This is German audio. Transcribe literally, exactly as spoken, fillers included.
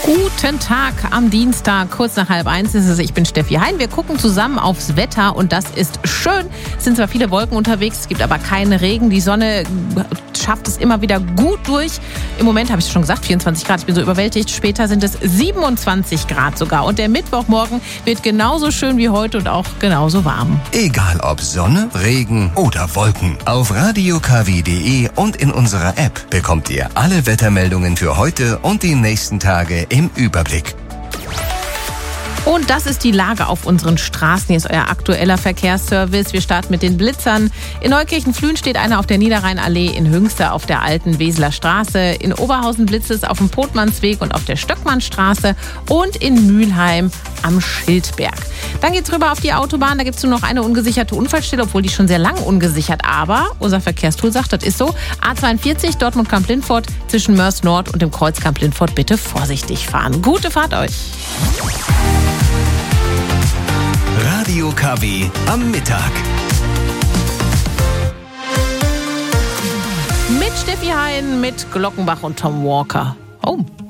Guten Tag am Dienstag, kurz nach halb eins ist es. Ich bin Steffi Hein. Wir gucken zusammen aufs Wetter und das ist schön. Es sind zwar viele Wolken unterwegs, es gibt aber keinen Regen. Die Sonne schafft es immer wieder gut durch. Im Moment habe ich es schon gesagt, vierundzwanzig Grad. Ich bin so überwältigt. Später sind es siebenundzwanzig Grad sogar. Und der Mittwochmorgen wird genauso schön wie heute und auch genauso warm. Egal ob Sonne, Regen oder Wolken. Auf radio k w punkt d e und in unserer App bekommt ihr alle Wettermeldungen für heute und die nächsten Tage im Überblick. Und das ist die Lage auf unseren Straßen. Hier ist euer aktueller Verkehrsservice. Wir starten mit den Blitzern. In Neukirchen-Flühen steht einer auf der Niederrheinallee, in Hünste auf der alten Weseler Straße. In Oberhausen blitzt es auf dem Potmannsweg und auf der Stöckmannstraße. Und in Mülheim am Schildberg. Dann geht's rüber auf die Autobahn. Da gibt's nur noch eine ungesicherte Unfallstelle, obwohl die schon sehr lang ungesichert. Aber unser Verkehrstool sagt, das ist so. A zweiundvierzig Dortmund-Kamp-Lindfort zwischen Mörs Nord und dem Kreuz Kamp-Lindfort. Bitte vorsichtig fahren. Gute Fahrt euch. Radio K W am Mittag. Mit Steffi Hein, mit Glockenbach und Tom Walker. Oh.